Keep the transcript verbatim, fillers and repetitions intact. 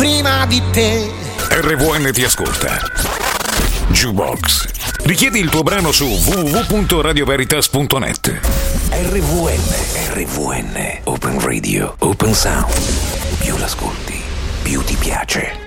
prima di te. R V N ti ascolta. Jukebox. Richiedi il tuo brano su w w w punto radio veritas punto net. R V N, R V N, Open Radio, Open Sound. Più l'ascolti, più ti piace.